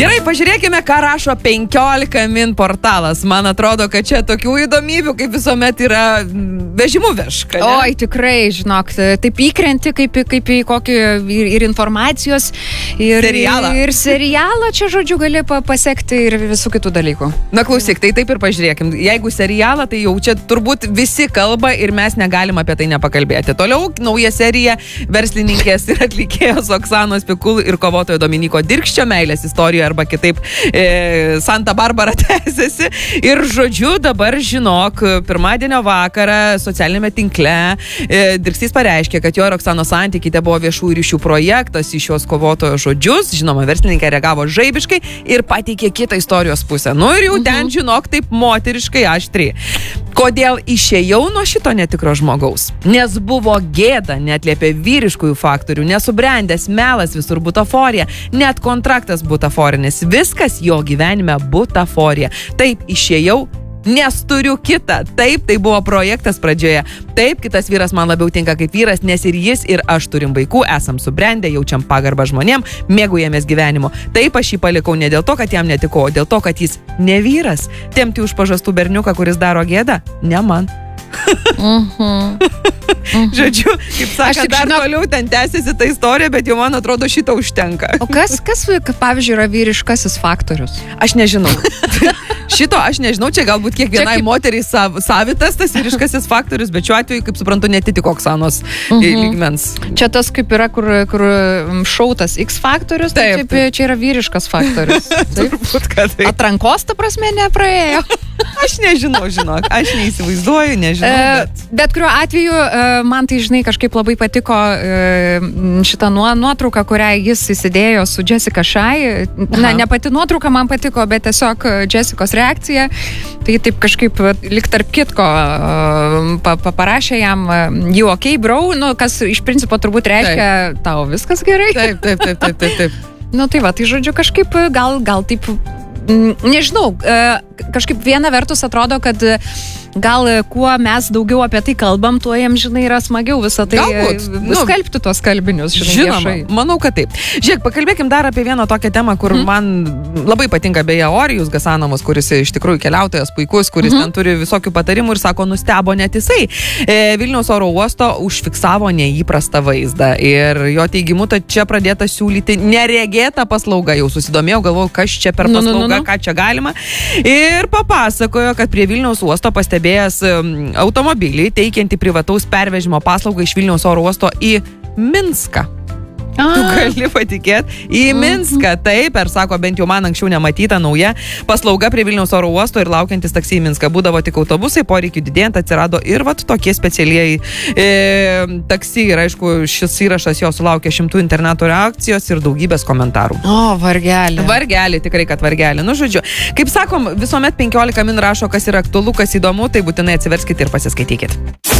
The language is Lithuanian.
Gerai, pažiūrėkime, ką rašo 15 min portalas. Man atrodo, kad čia tokių įdomybių, kaip visuomet yra vežimų vežka. Oi, tikrai, žinok, taip įkrenti kaip į kokį ir informacijos, ir serialą čia, žodžiu, gali pasiekti ir visų kitų dalykų. Na, klausyk, tai taip ir pažiūrėkim. Jeigu serialą, tai jau čia turbūt visi kalba ir mes negalim apie tai nepakalbėti. Toliau nauja serija verslininkės ir atlikėjos Oksanos Pikul ir kovotojo Dominiko Dirkščio meilės istorijoje arba kitaip Santa Barbara tęsiasi. Ir žodžiu, dabar žinok, pirmadienio vakarą socialinėme tinkle Dirkštys pareiškė, kad jo ir Oksanos santykiai buvo viešųjų ryšių projektas į šios kovotojo žodžius. Žinoma, verslininkė reagavo žaibiškai ir pateikė kitą istorijos pusę. Nu ir jau ten, žinok, taip moteriškai aštriai. Kodėl išėjau nuo šito netikro žmogaus? Nes buvo gėda, neatliepė vyriškųjų faktorių, nesubrendęs melas, visur butaforija, net kontraktas butaforinis, viskas jo gyvenime butaforija. Taip, išėjau, nes turiu kitą. Taip, tai buvo projektas pradžioje. Taip, kitas vyras man labiau tinka kaip vyras, nes ir jis, ir aš turim vaikų, esam subrendę, jaučiam pagarbą žmonėm, mėgaujamės gyvenimo. Taip, aš jį palikau ne dėl to, kad jam netiko, o dėl to, kad jis ne vyras. Tempti už pažastų berniuką, kuris daro gėdą, ne man. Žodžiu, kaip sakė, dar toliau ten tęsiasi ta istorija, bet jau man atrodo šito užtenka. O kas pavyzdžiui, yra vyriškasis faktorius? Aš nežinau. Šito aš nežinau, čia galbūt kiekvienai moteriai savitas tas vyriškasis faktorius, bet šiuo atveju, kaip suprantu, netitiko Oksanos lygmens. Čia tas kaip yra, kur šautas X faktorius, tai čia yra vyriškas faktorius. Turbūt, kad tai. Atrankos, ta prasme, nepraėjo. Aš nežinau, žinok, aš neįsivaizduoju, nežinau. Bet kuriuo atveju, man tai, žinai, kažkaip labai patiko šitą nuotrauką, kurią jis įsidėjo su Jessica Shy. Na, ne pati nuotrauka man patiko, bet tiesiog Jessicos reakcija. Tai taip kažkaip lyg tarp kitko parašė jam you okay, bro, nu, kas iš principo turbūt reiškia tau viskas gerai. Taip. Nu, tai va, tai žodžiu kažkaip gal taip, nežinau, kažkaip viena vertus atrodo, kad gal kuo mes daugiau apie tai kalbam, tuo jiems, žinai, yra smagiau visą tai skalbti tuos kalbinius, žinoma, viešai. Manau, kad taip. Žiūrėk, pakalbėkim dar apie vieną tokią temą, kur man labai patinka beje Orijus Gasanovas, kuris iš tikrųjų keliautojas puikus, kuris ten turi visokių patarimų ir sako, nustebo net jisai. Vilniaus oro uosto užfiksavo neįprastą vaizdą ir jo teigimu, kad čia pradėta siūlyti neregėtą paslaugą. Jau susidomėjau, galvojau, kas čia per paslaugą, ką čia galima. Ir papasakojo, kad prie Vilniaus uosto pastebėjęs automobilį teikiantį privataus pervežimo paslaugą iš Vilniaus oro uosto į Minską. Tu gali patikėti į Minską. Taip, ir sako, bent jau man anksčiau nematyta nauja paslauga prie Vilniaus oro uosto ir laukiantis taksi į Minską. Būdavo tik autobusai, poreikių didėjant atsirado ir tokie specialieji taksi. Ir aišku, šis įrašas jo sulaukė 100 interneto reakcijos ir daugybės komentarų. O, vargelį. Vargelį, tikrai, kad vargelį. Nu, žodžiu, kaip sakom, visuomet 15 min rašo, kas yra aktualu, kas įdomu, tai būtinai atsiverskite ir pasiskaitykit.